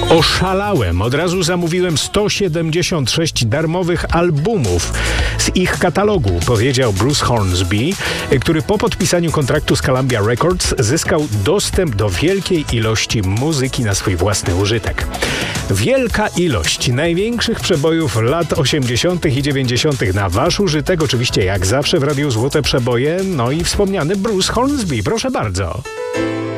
Oszalałem. Od razu zamówiłem 176 darmowych albumów z ich katalogu, powiedział Bruce Hornsby, który po podpisaniu kontraktu z Columbia Records zyskał dostęp do wielkiej ilości muzyki na swój własny użytek. Wielka ilość największych przebojów lat 80. i 90. na wasz użytek, oczywiście jak zawsze w Radiu Złote Przeboje, no i wspomniany Bruce Hornsby. Proszę bardzo.